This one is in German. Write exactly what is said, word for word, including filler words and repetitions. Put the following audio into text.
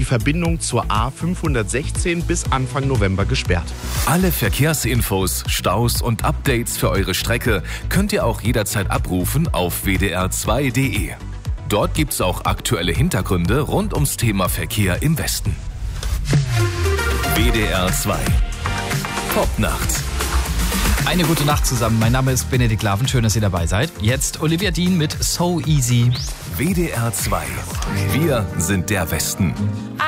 Verbindung zur A fünfhundertsechzehn bis Anfang November gesperrt. Alle Verkehrsinfos, Staus und Updates für eure Strecke könnt ihr auch jederzeit abrufen auf w d r zwei punkt d e. Dort gibt's auch aktuelle Hintergründe rund ums Thema Verkehr im Westen. W D R zwei. Top-Nacht. Eine gute Nacht zusammen. Mein Name ist Benedikt Laven. Schön, dass ihr dabei seid. Jetzt Olivia Dean mit So Easy. W D R zwei. Wir sind der Westen.